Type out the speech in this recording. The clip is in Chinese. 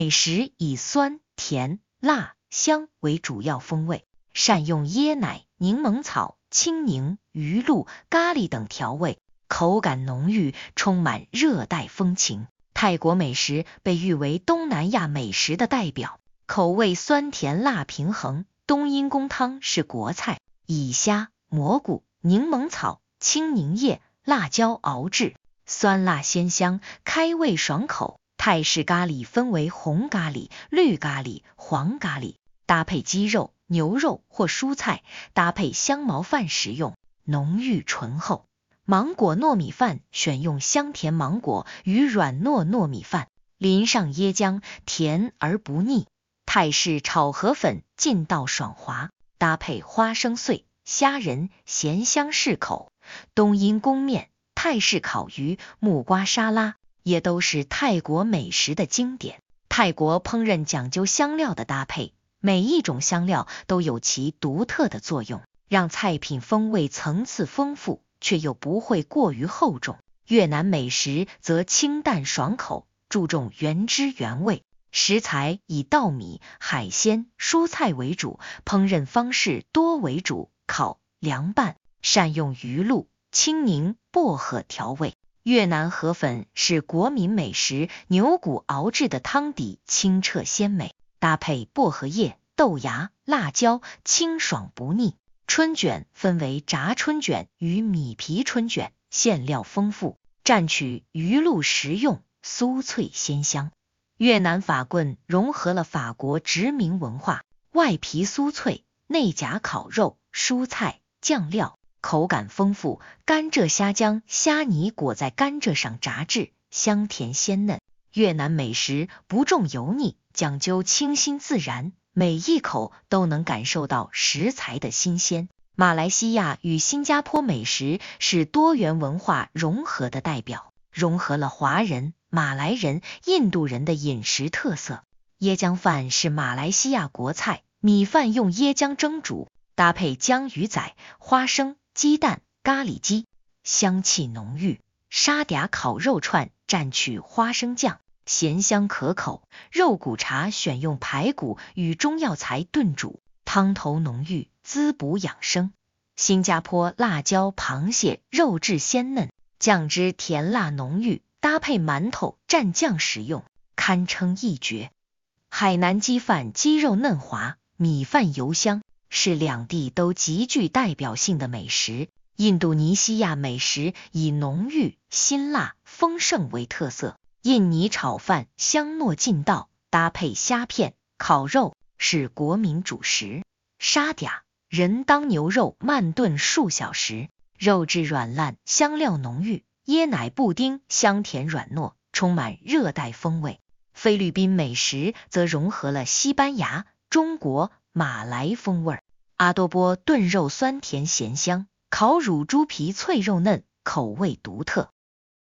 美食以酸、甜、辣、香为主要风味，善用椰奶、柠檬草、青柠、鱼露、咖喱等调味，口感浓郁，充满热带风情。泰国美食被誉为东南亚美食的代表，口味酸甜辣平衡。冬阴功汤是国菜，以虾、蘑菇、柠檬草、青柠叶、辣椒熬制，酸辣鲜香，开胃爽口。泰式咖喱分为红咖喱、绿咖喱、黄咖喱，搭配鸡肉、牛肉或蔬菜，搭配香茅饭食用，浓郁醇厚。芒果糯米饭选用香甜芒果与软糯糯米饭，淋上椰浆，甜而不腻。泰式炒河粉劲道爽滑，搭配花生碎、虾仁，咸香适口。冬阴功面、泰式烤鱼、木瓜沙拉也都是泰国美食的经典。泰国烹饪讲究香料的搭配，每一种香料都有其独特的作用，让菜品风味层次丰富，却又不会过于厚重。越南美食则清淡爽口，注重原汁原味，食材以稻米、海鲜、蔬菜为主，烹饪方式多为煮、烤、凉拌，善用鱼露、青柠、薄荷调味。越南河粉是国民美食，牛骨熬制的汤底清澈鲜美，搭配薄荷叶、豆芽、辣椒，清爽不腻。春卷分为炸春卷与米皮春卷，馅料丰富，蘸取鱼露食用，酥脆鲜香。越南法棍融合了法国殖民文化，外皮酥脆，内夹烤肉、蔬菜、酱料，口感丰富。甘蔗虾浆虾泥裹在甘蔗上炸制，香甜鲜嫩。越南美食不重油腻，讲究清新自然，每一口都能感受到食材的新鲜。马来西亚与新加坡美食是多元文化融合的代表，融合了华人、马来人、印度人的饮食特色。椰浆饭是马来西亚国菜，米饭用椰浆蒸煮，搭配江鱼仔、花生、鸡蛋、咖喱鸡，香气浓郁。沙嗲烤肉串蘸取花生酱，咸香可口。肉骨茶选用排骨与中药材炖煮，汤头浓郁，滋补养生。新加坡辣椒螃蟹肉质鲜嫩，酱汁甜辣浓郁，搭配馒头蘸酱食用，堪称一绝。海南鸡饭鸡肉嫩滑，米饭油香，是两地都极具代表性的美食。印度尼西亚美食以浓郁、辛辣、丰盛为特色，印尼炒饭香糯劲道，搭配虾片、烤肉是国民主食。沙嗲人当牛肉慢炖数小时，肉质软烂，香料浓郁，椰奶布丁香甜软糯，充满热带风味。菲律宾美食则融合了西班牙、中国、马来风味，阿多波炖肉酸甜咸香，烤乳猪皮脆肉嫩，口味独特。